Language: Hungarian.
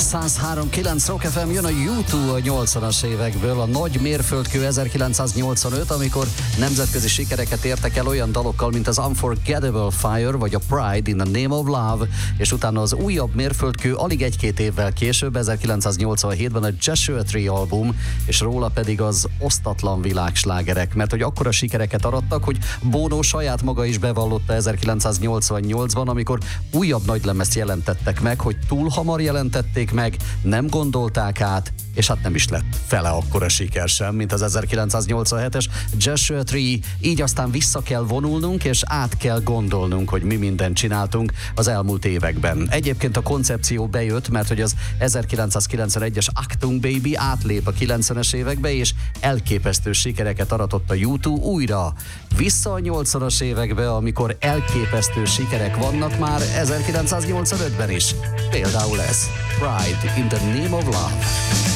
103.9 Rock FM, jön a U2 a 80-as évekből, a nagy mérföldkő 1985, amikor nemzetközi sikereket értek el olyan dalokkal, mint az Unforgettable Fire, vagy a Pride in the Name of Love, és utána az újabb mérföldkő alig egy-két évvel később, 1987-ben a Joshua Tree album, és róla pedig az osztatlan világslágerek, mert hogy akkora sikereket arattak, hogy Bono saját maga is bevallotta 1988-ban, amikor újabb nagylemezt jelentettek meg, hogy túl hamar jelentették meg, nem gondolták át, és hát nem is lett fele akkora siker sem, mint az 1987-es Joshua Tree, így aztán vissza kell vonulnunk, és át kell gondolnunk, hogy mi mindent csináltunk az elmúlt években. Egyébként a koncepció bejött, mert hogy az 1991-es Achtung Baby átlép a 90-es évekbe, és elképesztő sikereket aratott a U2 újra. Vissza a 80-as évekbe, amikor elképesztő sikerek vannak már 1985-ben is. Például ez, Pride in the Name of Love.